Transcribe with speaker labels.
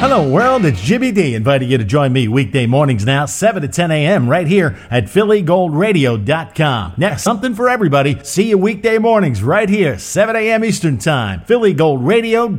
Speaker 1: Hello world, it's Jimmy D inviting you to join me weekday mornings now, 7 to 10 a.m. right here at PhillyGoldRadio.com. Now, something for everybody. See you weekday mornings right here, 7 a.m. Eastern Time. PhillyGoldRadio.com.